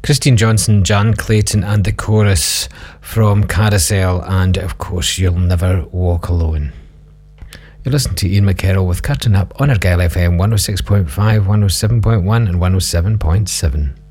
Christine Johnson, Jan Clayton, and the chorus from Carousel, and of course, You'll Never Walk Alone. You listen to Ian McKerrow with Curtain Up on Argyle FM 106.5, 107.1 and 107.7.